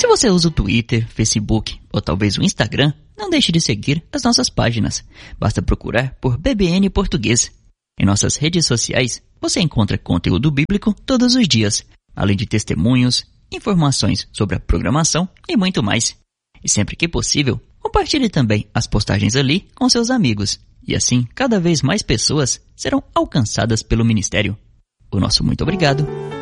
Se você usa o Twitter, Facebook ou talvez o Instagram, não deixe de seguir as nossas páginas. Basta procurar por BBN Português. Em nossas redes sociais, você encontra conteúdo bíblico todos os dias, além de testemunhos, informações sobre a programação e muito mais. E sempre que possível, compartilhe também as postagens ali com seus amigos. E assim, cada vez mais pessoas serão alcançadas pelo ministério. O nosso muito obrigado